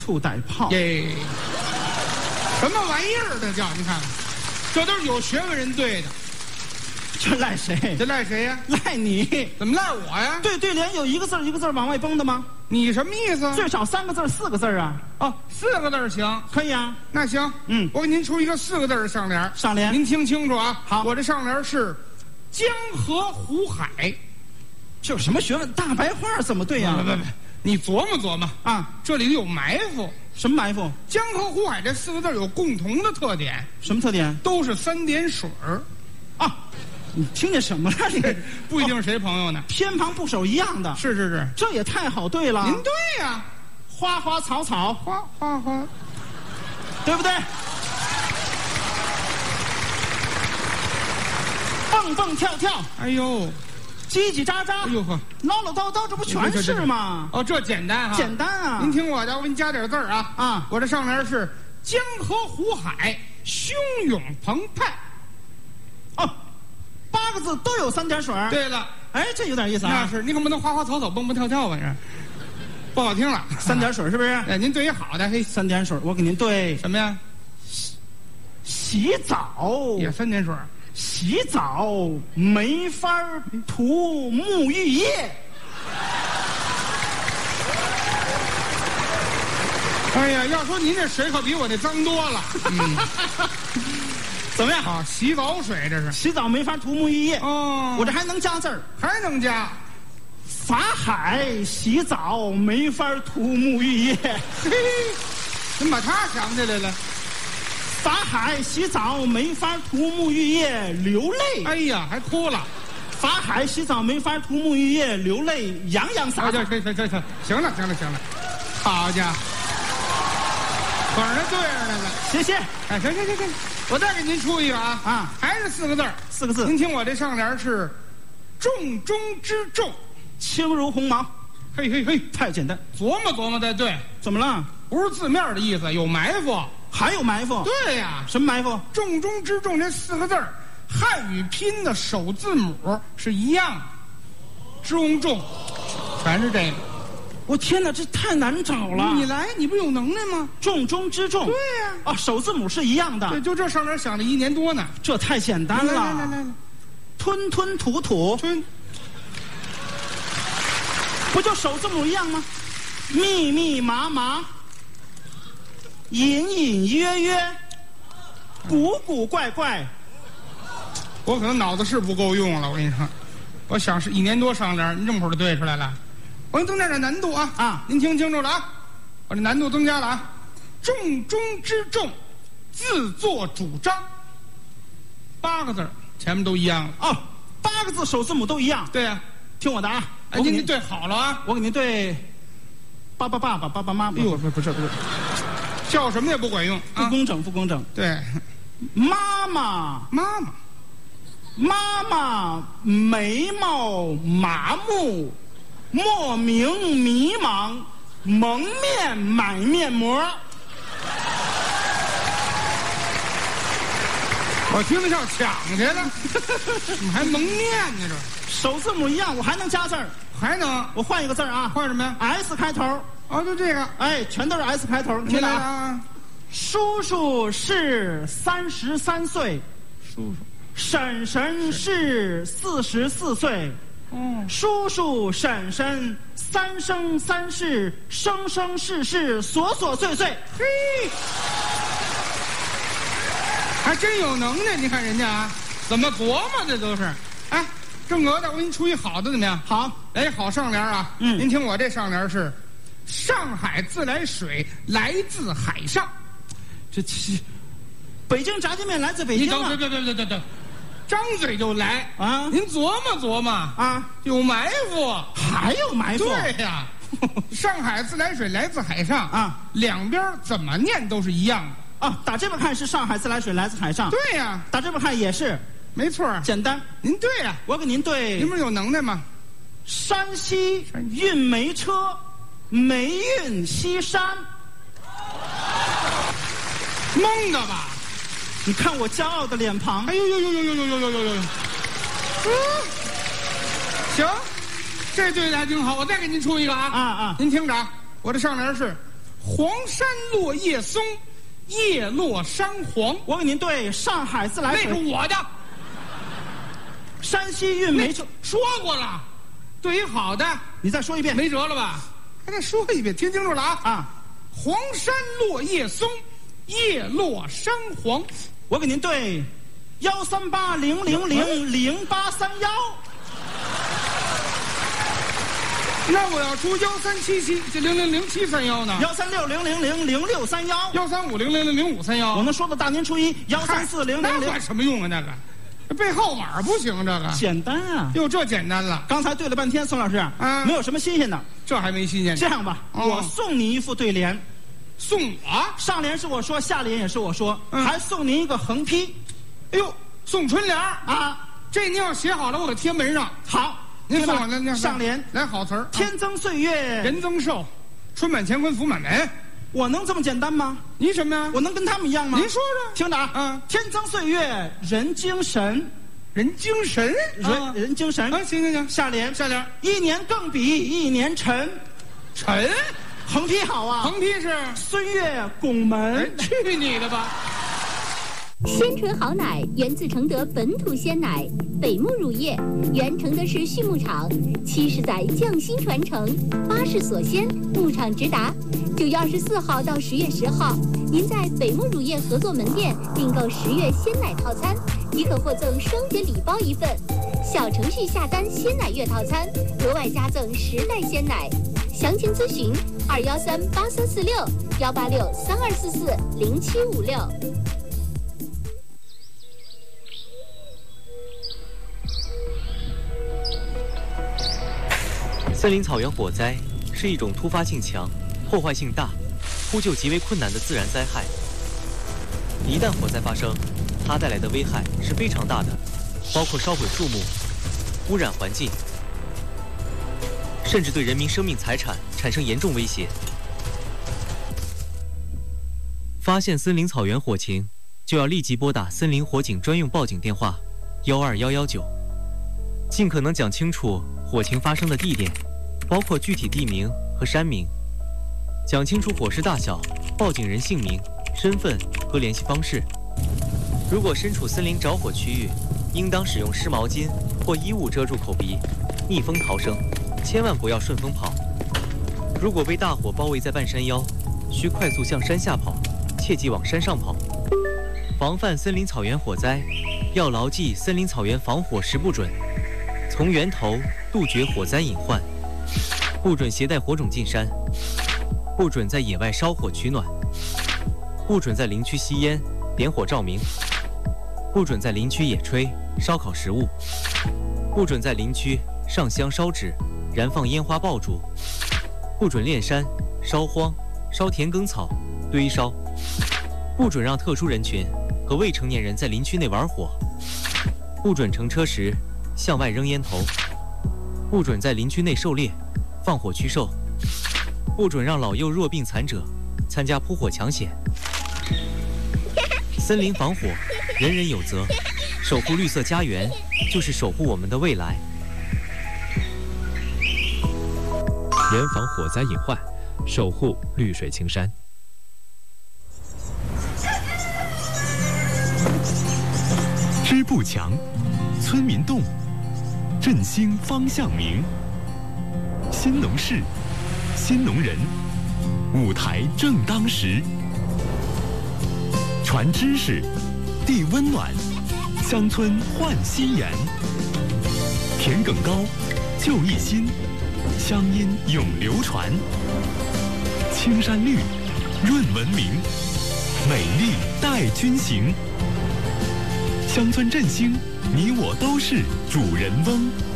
醋带泡。 耶，什么玩意儿？这叫你看看，这都是有学问人对的。 这赖谁？ 这赖谁呀？ 赖你。 怎么赖我呀？ 对联有一个字一个字往外崩的吗？ 你什么意思？ 最少3个字4个字啊。 哦，4个字行， 可以啊。 那行，我给您出一个4个字的上联。 上联， 您听清楚啊。 好， 我这上联是江河湖海。 这有什么学问？大白话怎么对呀？ 不，你琢磨琢磨啊，这里有埋伏。 什么埋伏？ 江河湖海这4个字有共同的特点。 什么特点？ 都是3点水儿。 啊，你听见什么了？你不一定是谁朋友呢。 偏旁部首一样的。 是， 这也太好对了。 您对呀。 花花草草， 花， 对不对？蹦蹦跳跳， 哎呦， 叽叽喳喳， 哎呦呵， 唠唠叨叨，这不全是吗？ 哦，这简单哈， 简单啊！ 您听我的，我给你加点字儿啊啊！我这上联是江河湖海，汹涌澎湃。 哦，8个字都有3点水。对了， 哎，这有点意思啊！ 那是，你可不能花花草草，蹦蹦跳跳吧？这不好听了。 3点水是不是？ 哎，您对一好的，嘿 ，3点水，我给您对什么呀？ 洗澡也3点水。 洗澡没法涂沐浴液。 哎呀，要说您这水可比我那脏多了。 怎么样？ 啊，洗澡水这是。 洗澡没法涂沐浴液。 哦， 我这还能加字儿， 还能加。 法海洗澡没法涂沐浴液。 嘿，怎么把他想起来了？ 法海洗澡没法涂沐浴液，流泪。 哎呀，还哭了。 法海洗澡没法涂沐浴液，流泪洋洋洒洒。 行了，好家伙，可是对上来了。 谢谢。 哎，行，我再给您出一个啊，还是4个字 ，4个字。 您听我这上联是重中之重， 轻如鸿毛。 嘿， 太简单， 琢磨琢磨才对。 怎么了？ 不是字面的意思，有埋伏。 还有埋伏？ 对呀。 什么埋伏？ 重中之重这4个字儿，汉语拼音的首字母是一样的，重，全是这个。 我天哪，这太难找了！ 你来，你不有能耐吗？ 重中之重。 对呀。 啊，首字母是一样的。 对，就这上联想了1年多呢。 这太简单了。 来， 吞吞吐吐。 吞， 不就首字母一样吗？密密麻麻。隐隐约约，古古怪怪。 我可能脑子是不够用了，我跟你说，我想是1年多上联，您这么会儿就对出来了。我给你增加点难度啊！您听清楚了啊！我这难度增加了啊！重中之重，自作主张。8个字，前面都一样了。 哦，8个字首字母都一样。 对呀， 听我的啊！ 我给您对好了啊！ 我给您对，爸爸妈妈。 哎呦，不是。叫什么也不管用， 不公正。 对， 妈妈眉毛麻木，莫名迷茫，蒙面买面膜。 我听着像抢去了，怎么还蒙面呢？这首字母一样，我还能加字儿， 还能？ 我换一个字儿啊， 换什么呀 ？S 开头。 哦，就这个， 哎，全都是 S 开头。 听来啊！ 叔叔是33岁，婶婶是44岁。叔叔婶婶3生3世，生生世世琐琐碎碎。 嘿，还真有能耐！你看人家啊，怎么琢磨这都是。哎，正格的，我给你出一好的怎么样？ 好， 哎，好上联啊！您听我这上联是。上海自来水来自海上， 北京炸酱面来自北京啊！ 等，张嘴就来啊！ 您琢磨琢磨啊，有埋伏， 还有埋伏？ 对呀，上海自来水来自海上啊，两边怎么念都是一样的啊。打这边看是上海自来水来自海上， 对呀， 打这边看也是， 没错， 简单。 您对呀， 我给您对， 您不是有能耐吗？ 山西运煤车。煤运西山， 蒙的吧？ 你看我骄傲的脸庞。 哎呦！行，这对的还挺好。我再给您出一个啊！您听着啊，我这上联是黄山落叶松，叶落山黄。 我给您对上海自来水。 那是我的。 山西运煤说过了，对于好的， 你再说一遍。 没辙了吧？还得说一遍，听清楚了啊！ 啊， 黄山落叶松，叶落山黄。 我给您对13800000831。 那我要出1377这000731呢 13600000631 13500000531。 我能说到大年初一1340000。 那管什么用啊？那个背号码不行，这个简单啊。 哟，这简单了。 刚才对了半天，宋老师，没有什么新鲜的。 这还没新鲜。 这样吧，我送你一副对联。 送我？ 上联是我说，下联也是我说，还送您一个横批。 哎呦，送春联啊！ 这您要写好了，我给贴门上。 好。 您送我那上联来好词儿， 天增岁月人增寿，春满乾坤福满门。 我能这么简单吗？ 你什么呀？ 我能跟他们一样吗？ 您说说， 听着啊，天增岁月人精神， 人精神， 人精神。 行， 下联一年更比一年沉， 沉。 横批好啊， 横批是孙悦拱门。 去你的吧！ 鲜纯好奶源自承德本土鲜奶，北牧乳业，原承德市畜牧场，70载匠心传承，8世所鲜，牧场直达。9月24号到10月10号，您在北牧乳业合作门店订购10月鲜奶套餐，即可获赠双节礼包1份。小程序下单鲜奶月套餐，额外加赠10袋鲜奶。详情咨询2138346，18632440756。 森林草原火灾是一种突发性强、破坏性大、扑救极为困难的自然灾害。一旦火灾发生，它带来的危害是非常大的，包括烧毁树木、污染环境，甚至对人民生命财产产生严重威胁。发现森林草原火情，就要立即拨打森林火警专用报警电话12119，尽可能讲清楚火情发生的地点，包括具体地名和山名，讲清楚火势大小、报警人姓名、身份和联系方式。如果身处森林着火区域，应当使用湿毛巾或衣物遮住口鼻，逆风逃生，千万不要顺风跑。如果被大火包围在半山腰，需快速向山下跑，切忌往山上跑。防范森林草原火灾，要牢记森林草原防火10不准：从源头杜绝火灾隐患，不准携带火种进山，不准在野外烧火取暖，不准在林区吸烟、点火照明，不准在林区野炊、烧烤食物，不准在林区上香烧纸、燃放烟花爆竹，不准炼山、烧荒、烧田埂草、堆烧，不准让特殊人群和未成年人在林区内玩火，不准乘车时向外扔烟头，不准在林区内狩猎、放火驱兽，不准让老幼弱病残者参加扑火抢险。森林防火，人人有责，守护绿色家园，就是守护我们的未来。 严防火灾隐患，守护绿水青山。 支部强，村民动，振兴方向明。新农事，新农人，舞台正当时。传知识，递温暖，乡村焕新颜。田埂高，就一心，乡音永流传。青山绿，润文明，美丽带军行。乡村振兴，你我都是主人翁。